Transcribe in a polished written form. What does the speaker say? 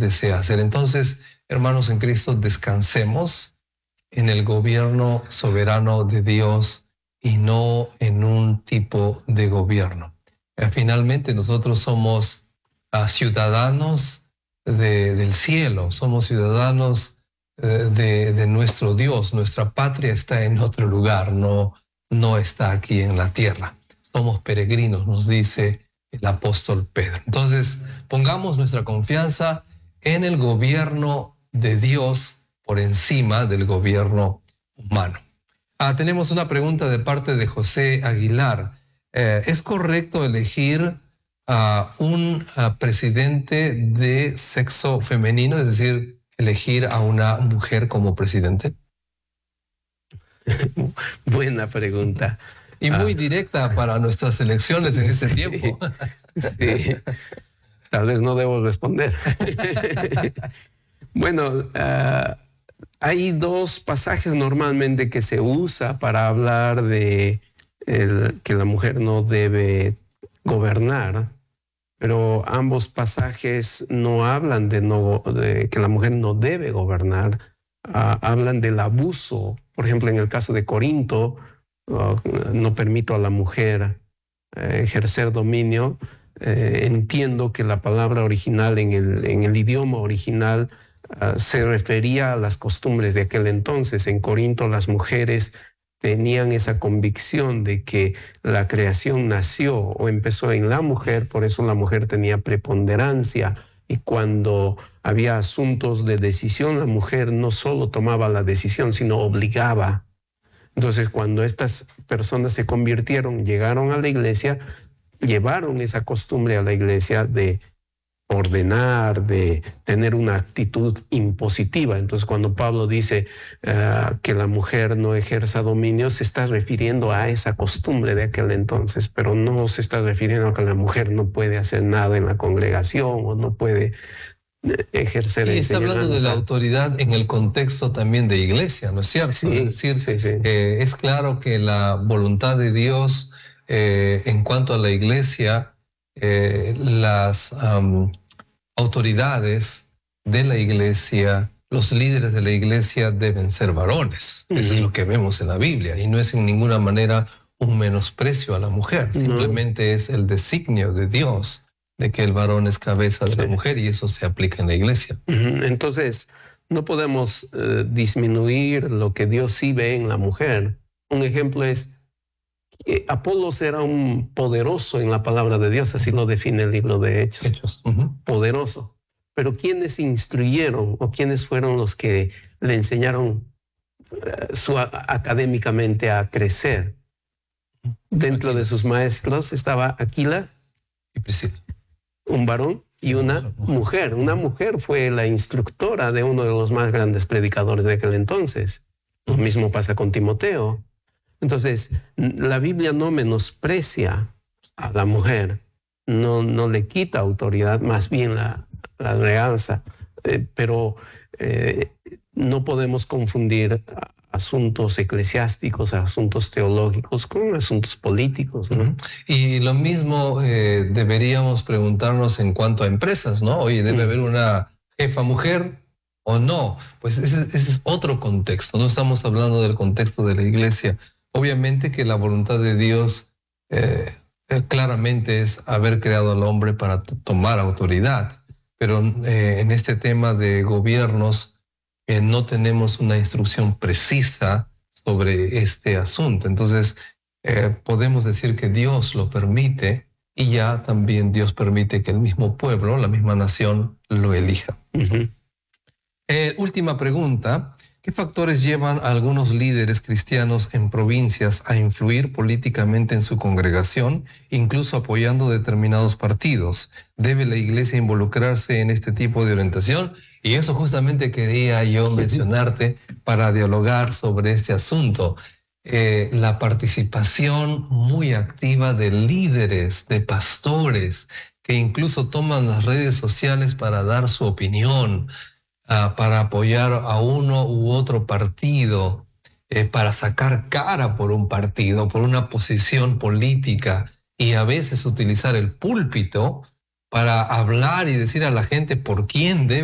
desea hacer. Entonces, hermanos en Cristo, descansemos en el gobierno soberano de Dios y no en un tipo de gobierno. Finalmente, nosotros somos ciudadanos del cielo, somos ciudadanos de nuestro Dios. Nuestra patria está en otro lugar, no está aquí en la tierra. Somos peregrinos, nos dice el apóstol Pedro. Entonces, pongamos nuestra confianza en el gobierno de Dios por encima del gobierno humano. Tenemos una pregunta de parte de José Aguilar. ¿Es correcto elegir un presidente de sexo femenino, es decir, elegir a una mujer como presidente? Buena pregunta. Y muy directa para nuestras elecciones en este tiempo. Sí, tal vez no debo responder. Bueno, hay dos pasajes normalmente que se usa para hablar de que la mujer no debe gobernar, pero ambos pasajes no hablan de que la mujer no debe gobernar, hablan del abuso. Por ejemplo, en el caso de Corinto, no permito a la mujer ejercer dominio. Entiendo que la palabra original en el idioma original se refería a las costumbres de aquel entonces. En Corinto las mujeres tenían esa convicción de que la creación nació o empezó en la mujer, por eso la mujer tenía preponderancia, y cuando había asuntos de decisión, la mujer no solo tomaba la decisión, sino obligaba. Entonces, cuando estas personas se convirtieron, llegaron a la iglesia, llevaron esa costumbre a la iglesia de ordenar, de tener una actitud impositiva. Entonces, cuando Pablo dice que la mujer no ejerza dominio, se está refiriendo a esa costumbre de aquel entonces, pero no se está refiriendo a que la mujer no puede hacer nada en la congregación o no puede ejercer enseñanza. Y está hablando de la autoridad en el contexto también de iglesia, ¿no es cierto? Sí, es decir, sí. Es claro que la voluntad de Dios en cuanto a la iglesia, las autoridades de la iglesia, los líderes de la iglesia deben ser varones. Eso es lo que vemos en la Biblia, y no es en ninguna manera un menosprecio a la mujer, simplemente es el designio de Dios de que el varón es cabeza de la mujer, y eso se aplica en la iglesia. Entonces, no podemos disminuir lo que Dios sí ve en la mujer. Un ejemplo es que Apolos era un poderoso en la palabra de Dios, así lo define el libro de Hechos. Poderoso. Pero ¿quiénes instruyeron o quiénes fueron los que le enseñaron académicamente a crecer? Dentro de sus maestros estaba Aquila y Priscila, un varón y una mujer. Una mujer fue la instructora de uno de los más grandes predicadores de aquel entonces. Lo mismo pasa con Timoteo. Entonces, la Biblia no menosprecia a la mujer, no le quita autoridad, más bien la realza, pero no podemos confundir asuntos eclesiásticos, asuntos teológicos con asuntos políticos, ¿no? Y lo mismo deberíamos preguntarnos en cuanto a empresas, ¿no? Oye, ¿debe haber una jefa mujer o no? Pues ese es otro contexto, no estamos hablando del contexto de la iglesia. Obviamente que la voluntad de Dios claramente es haber creado al hombre para tomar autoridad, pero en este tema de gobiernos no tenemos una instrucción precisa sobre este asunto. Entonces podemos decir que Dios lo permite, y ya también Dios permite que el mismo pueblo, la misma nación, lo elija. Última pregunta. ¿Qué factores llevan a algunos líderes cristianos en provincias a influir políticamente en su congregación, incluso apoyando determinados partidos? ¿Debe la iglesia involucrarse en este tipo de orientación? Y eso justamente quería yo mencionarte para dialogar sobre este asunto. La participación muy activa de líderes, de pastores, que incluso toman las redes sociales para dar su opinión, para apoyar a uno u otro partido, para sacar cara por un partido, por una posición política, y a veces utilizar el púlpito para hablar y decir a la gente por quién debe